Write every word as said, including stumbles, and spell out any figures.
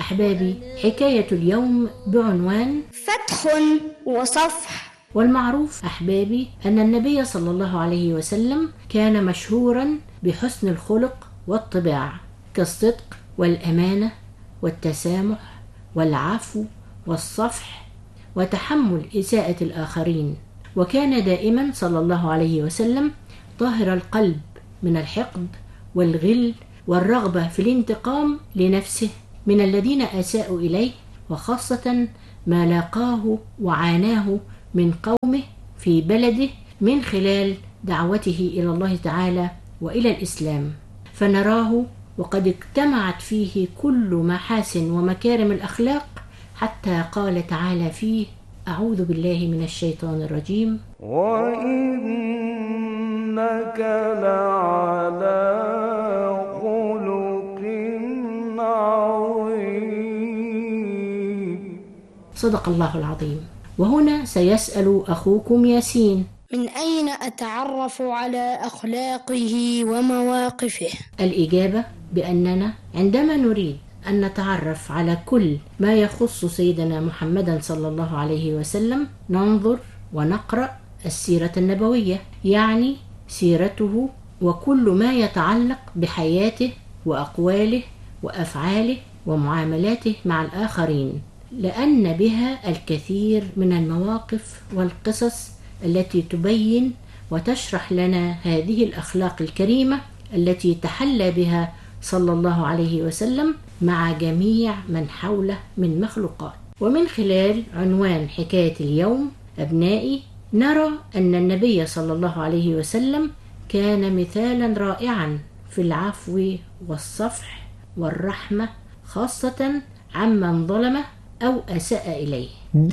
أحبابي، حكاية اليوم بعنوان فتح وصفح. والمعروف أحبابي أن النبي صلى الله عليه وسلم كان مشهورا بحسن الخلق والطباع، كالصدق والأمانة والتسامح والعفو والصفح وتحمل إساءة الآخرين، وكان دائما صلى الله عليه وسلم طاهر القلب من الحقد والغل والرغبة في الانتقام لنفسه من الذين أساءوا إليه، وخاصة ما لاقاه وعاناه من قومه في بلده من خلال دعوته إلى الله تعالى وإلى الإسلام، فنراه وقد اجتمعت فيه كل محاسن ومكارم الأخلاق، حتى قال تعالى فيه: أعوذ بالله من الشيطان الرجيم: وإنك لعلى خلق عظيم. صدق الله العظيم. وهنا سيسأل أخوكم ياسين: من أين أتعرف على أخلاقه ومواقفه؟ الإجابة بأننا عندما نريد أن نتعرف على كل ما يخص سيدنا محمد صلى الله عليه وسلم ننظر ونقرأ السيرة النبوية، يعني سيرته وكل ما يتعلق بحياته وأقواله وأفعاله ومعاملاته مع الآخرين، لأن بها الكثير من المواقف والقصص التي تبين وتشرح لنا هذه الأخلاق الكريمة التي تحلى بها صلى الله عليه وسلم مع جميع من حوله من مخلوقات. ومن خلال عنوان حكاية اليوم أبنائي نرى أن النبي صلى الله عليه وسلم كان مثالا رائعا في العفو والصفح والرحمة، خاصة عمن ظلمه أو أساء إليه.